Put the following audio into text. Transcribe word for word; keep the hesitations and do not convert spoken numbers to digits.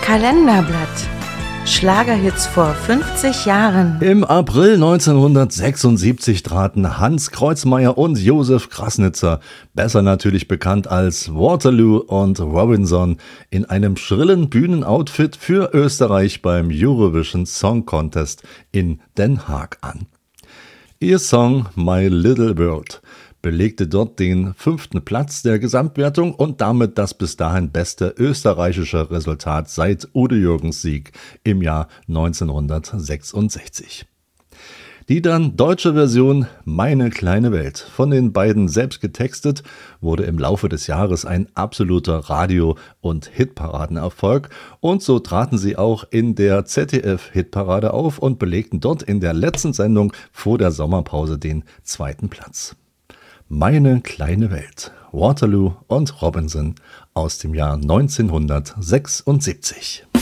Kalenderblatt. Schlagerhits vor fünfzig Jahren. Im April neunzehnhundertsechsundsiebzig traten Hans Kreuzmeier und Josef Krasnitzer, besser natürlich bekannt als Waterloo und Robinson, in einem schrillen Bühnenoutfit für Österreich beim Eurovision Song Contest in Den Haag an. Ihr Song My Little World belegte dort den fünften Platz der Gesamtwertung und damit das bis dahin beste österreichische Resultat seit Udo Jürgens Sieg im Jahr neunzehnhundertsechsundsechzig. Die dann deutsche Version Meine kleine Welt, von den beiden selbst getextet, wurde im Laufe des Jahres ein absoluter Radio- und Hitparadenerfolg und so traten sie auch in der Z D F-Hitparade auf und belegten dort in der letzten Sendung vor der Sommerpause den zweiten Platz. Meine kleine Welt, Waterloo und Robinson aus dem Jahr neunzehnhundertsechsundsiebzig.